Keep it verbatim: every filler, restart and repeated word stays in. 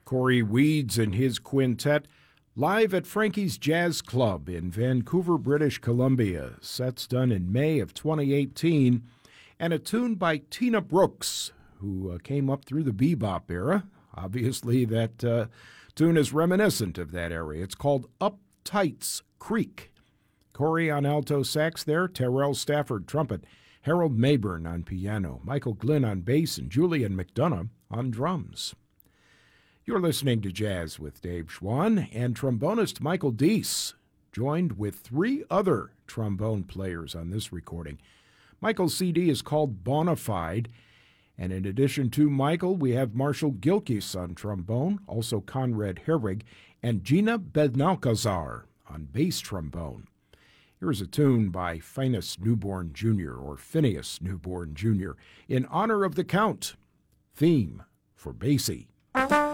Corey Weeds and his quintet live at Frankie's Jazz Club in Vancouver, British Columbia. Sets done in May of twenty eighteen, and a tune by Tina Brooks, who uh, came up through the bebop era. Obviously, that uh, tune is reminiscent of that area. It's called Up Tights Creek. Corey on alto sax there, Terrell Stafford trumpet, Harold Mayburn on piano, Michael Glynn on bass, and Julian McDonough on drums. You're listening to Jazz with Dave Schwann, and trombonist Michael Deese joined with three other trombone players on this recording. Michael's C D is called Bonafide, and in addition to Michael, we have Marshall Gilkis on trombone, also Conrad Herwig, and Gina Benalcazar on bass trombone. Here's a tune by Phineas Newborn Junior, or Phineas Newborn Junior, in honor of the Count. Theme for Basie.